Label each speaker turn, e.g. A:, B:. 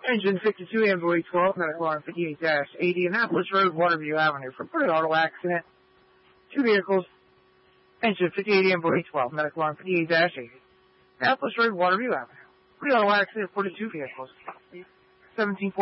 A: Engine 52, Ambulance 12, medical arm 58-80, Annapolis Road, Waterview Avenue. For reported auto accident, 2 vehicles. Engine 58, Ambulance 12, medical arm 58-80, Annapolis Road, Waterview Avenue. Reported auto accident, reported 2 vehicles. 17